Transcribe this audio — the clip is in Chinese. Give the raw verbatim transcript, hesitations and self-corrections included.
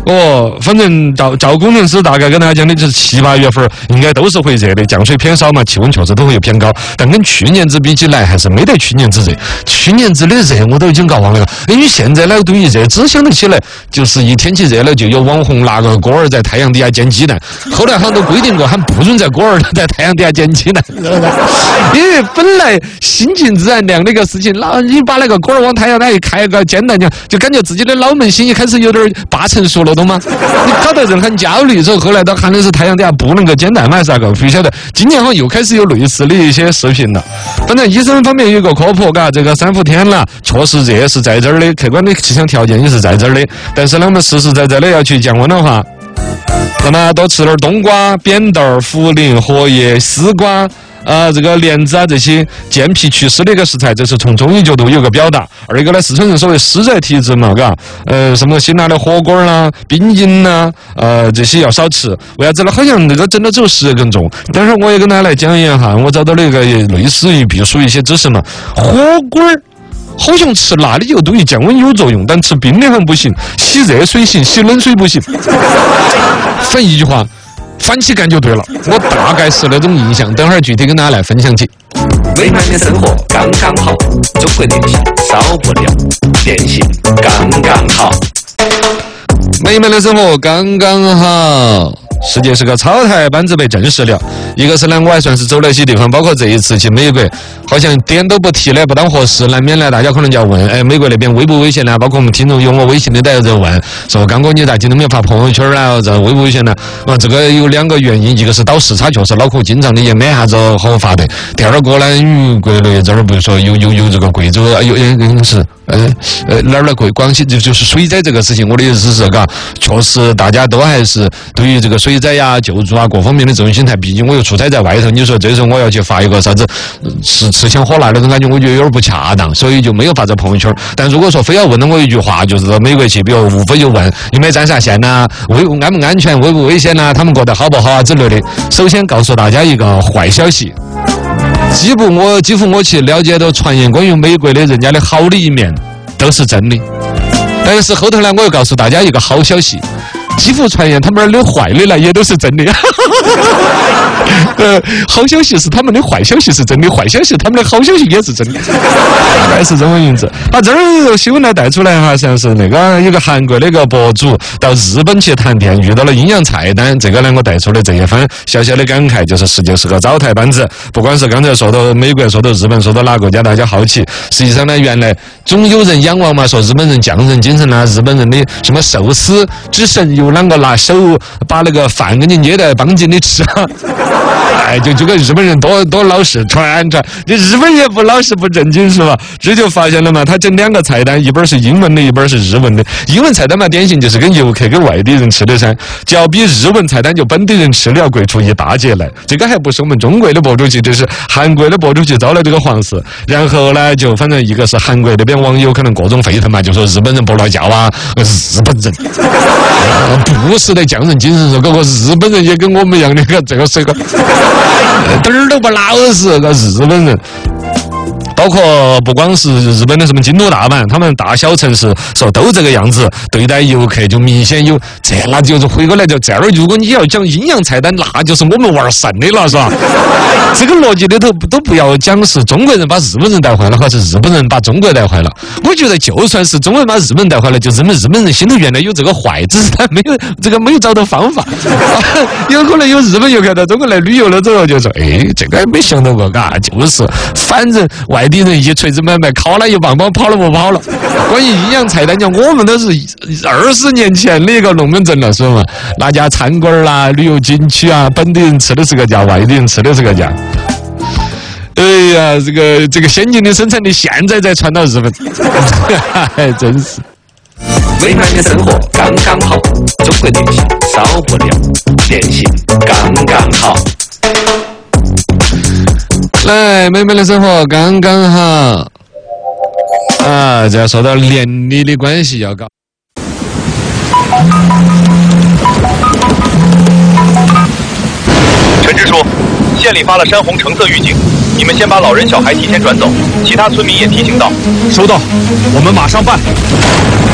哦，反正赵赵工程师大概跟大家讲的就是七八月份应该都是会热的，降水偏少嘛，气温确实都会偏高，但跟去年子比起来还是没得去年子热。去年子的热我都已经搞忘了，因为现在呢对于热只想得起来就是一天气热了就有网红拿个锅儿在太阳底下煎鸡蛋，后来好像都规定过还不准在锅儿在太阳底下煎鸡蛋，因为本来心静自然凉那个事情，那你把那个锅儿往太阳底下一开个煎蛋，就感觉自己的脑门心一开始有点八成熟了，懂吗？你搞得人很焦虑，之后后来都喊的是太阳底下不能够煎蛋嘛，啥个不晓得。今年好像又开始有类似的一些视频了。反正医生方面有一个科普，嘎，这个三伏天了，确实热是在这儿的，客观的气象条件也是在这儿的。但是呢，我们实实在在的要去降温的话，那么多吃点冬瓜、扁豆、茯苓、荷叶、丝瓜。呃，这个莲子啊，这些健脾祛湿的一个食材，这是从中医角度有个表达。二一个呢，四川人所谓湿热体质嘛，嘎，呃，什么辛辣的火锅啦、冰饮啦，呃，这些要少吃。为啥子呢？好像这个真的只有十更重。但是我也跟大家来讲一下，我找到了一个类似于避暑一些知识嘛，火锅儿。好像吃辣的油对于降温有作用，但吃冰的很不行，洗热水行，洗冷水不行。反一句话。翻起干就对了，我大概是那种印象，等会儿具体跟大家来分享起。 美满的生活刚刚好，中国电信少不了，电信刚刚好。 美满的生活刚刚好。世界是个草台班子被证实了，一个是呢，我还算是走了一些地方，包括这一次去美国，好像点都不提的，不当回事，难免呢，大家可能就要问，哎，美国那边危不危险呢？包括我们听众有我微信的，大家在问，说刚哥你咋今天没有发朋友圈啊？这危不危险呢？啊，这个有两个原因，一个是倒时差，确实脑壳经常的也没啥子好发的；第二个呢，因为国内这儿不是说有有有这个贵州有有是呃呃哪儿的贵广西就就是水灾这个事情，我的意思是，嘎，确实大家都还是对于这个水灾呀、救助啊各方面的这种心态，毕竟我又出差在外头，你说这时候我要去发一个啥子吃吃香喝辣那种感觉，我觉得有点不恰当，所以就没有发在朋友圈。但如果说非要问了我一句话，就是美国去，比如无非就问你们占啥线呐、危安不安全、危不危险呐、他们过得好不好啊之类的。首先告诉大家一个坏消息。几乎我几乎我去了解到传言关于美国的人家的好的一面都是真的，但是后头呢，我又告诉大家一个好消息，几乎传言他们那儿的坏的呢也都是真的。呃，好消息是他们的坏消息是真的，坏消息他们的好消息也是真的，大概是这么样子。啊，这儿新闻呢带出来哈，像是那个有个韩国的一个博主到日本去探店，遇到了营养菜单，这个呢我带出了这一番小小的感慨，就是世界是个糟态班子。不管是刚才说到美国，说到日本，说到哪个国家，大家好奇，实际上呢，原来总有人仰望嘛，说日本人匠人精神啊，日本人的什么寿司之神有啷个拿手把那个饭给你捏在帮紧你吃啊。哎，就这个日本人多多老实，传传，你日本也不老实不正经是吧？这就发现了嘛，他整两个菜单，一本是英文的，一本是日文的。英文菜单嘛，典型就是跟游客跟外地人吃的噻，就要比日文菜单就本地人吃的要贵出一大截来。这个还不是我们中国的博主去，这是韩国的博主去遭了这个黄事。然后呢，就反正一个是韩国那边网友可能各种沸腾嘛，就说日本人不劳教啊，日本人、呃、不是的匠人精神，说这个日本人也跟我们一样的，这个是个。点儿都不老实，个日本人。包括不光是日本的什么京都、大阪，他们大小城市说都这个样子对待游客，就明显有这，那就是回过来就这儿。如果你要讲营养菜单，那就是我们玩剩的了，是吧？这个逻辑里头都不要讲是中国人把日本人带坏了，或是日本人把中国带坏了。我觉得就算是中国人把日本人带坏了，就证明日本人心头原来有这个坏，只是他没有这个没有找到方法。有可能有日本游客到中国来旅游了之后就说，哎，这个没想到过，嘎，就是反正外地人一锤子买卖，敲了一棒棒，跑了不跑了。关于营养菜单讲，我们都是二十年前的一个龙门阵了，是嘛？哪家餐馆啦、旅游景区啊，本地人吃的是个价，外地人吃的是个价。哎呀，这个这个先进的生产力现在在传到日本，还真是。 美满的生活刚刚好，中国电信少不了，电信刚刚好。 来，美美的生活刚刚好啊！这要说到邻里的关系要搞。 陈支书，县里发了山洪橙色预警，你们先把老人小孩提前转走，其他村民也提醒到。 收到，我们马上办。